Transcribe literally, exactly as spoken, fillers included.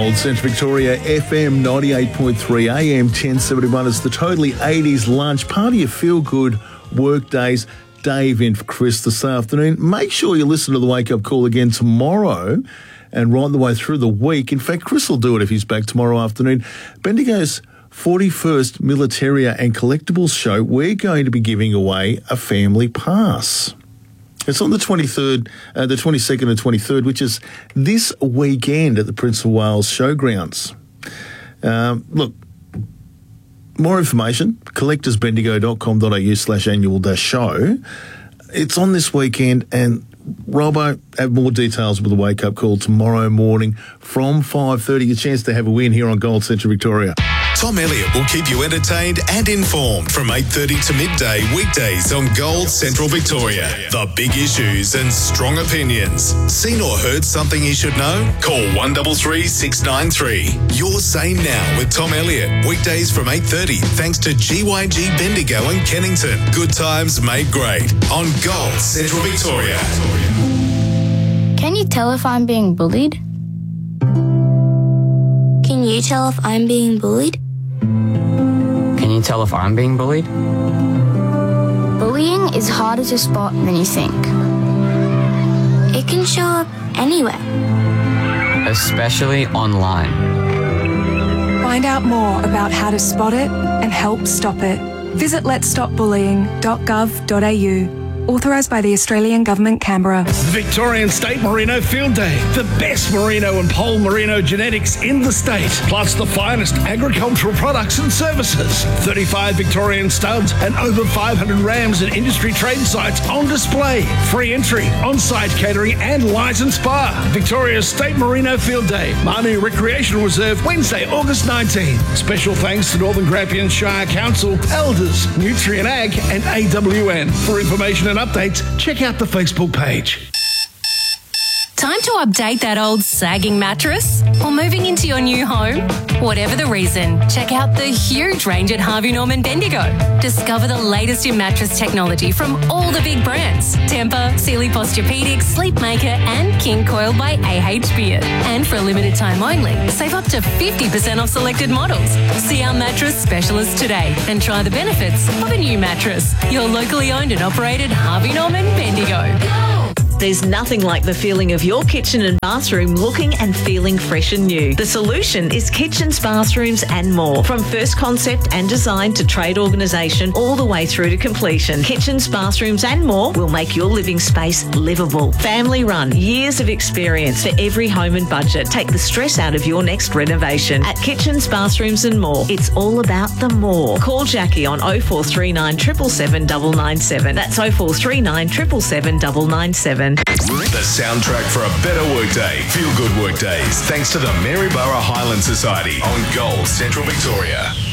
Gold Central Victoria, F M ninety-eight point three, A M ten seventy-one. It's the Totally eighties lunch party of feel-good work days. Dave in for Chris this afternoon. Make sure you listen to the wake-up call again tomorrow and right the way through the week. In fact, Chris will do it if he's back tomorrow afternoon. Bendigo's forty-first Militaria and Collectibles show, we're going to be giving away a family pass. It's on the twenty-third, uh, the twenty-second and twenty-third, which is this weekend at the Prince of Wales Showgrounds. Um, look, more information, collectorsbendigo.com.au slash annual dash show. It's on this weekend, and Robbo, have more details with the wake-up call tomorrow morning from five thirty. A chance to have a win here on Gold Central Victoria. Tom Elliott will keep you entertained and informed from eight thirty to midday weekdays on Gold Central Victoria. The big issues and strong opinions. Seen or heard something you should know? Call one three three, six nine three. Your Say Now with Tom Elliott. Weekdays from eight thirty thanks to G Y G Bendigo and Kennington. Good times made great on Gold Central Victoria. Can you tell if I'm being bullied? Can you tell if I'm being bullied? Can you tell if I'm being bullied? Bullying is harder to spot than you think. It can show up anywhere. Especially online. Find out more about how to spot it and help stop it. Visit lets stop bullying dot gov dot a u. Authorised by the Australian Government, Canberra. Victorian State Merino Field Day. The best merino and pole merino genetics in the state, plus the finest agricultural products and services. thirty-five Victorian studs and over five hundred rams and industry trade sites on display. Free entry, on-site catering and licensed spa. Victoria's State Merino Field Day. Manu Recreational Reserve, Wednesday, August nineteenth. Special thanks to Northern Grampian Shire Council, Elders, Nutrient Ag and A W N. For information and updates, check out the Facebook page. Time to update that old sagging mattress? Or moving into your new home? Whatever the reason, check out the huge range at Harvey Norman Bendigo. Discover the latest in mattress technology from all the big brands. Tempur, Sealy Posturepedic, Sleepmaker and King Coil by A H Beard. And for a limited time only, save up to fifty percent off selected models. See our mattress specialist today and try the benefits of a new mattress. Your locally owned and operated Harvey Norman Bendigo. There's nothing like the feeling of your kitchen and bathroom looking and feeling fresh and new. The solution is kitchens, bathrooms and more. From first concept and design to trade organisation all the way through to completion. Kitchens, bathrooms and more will make your living space livable. Family run, years of experience for every home and budget. Take the stress out of your next renovation. At Kitchens, Bathrooms and More, it's all about the more. Call Jackie on oh four three nine, seven seven seven, nine nine seven. That's oh four three nine, seven seven seven, nine nine seven. The soundtrack for a better workday. Feel good workdays. Thanks to the Maryborough Highland Society on Gold Central Victoria.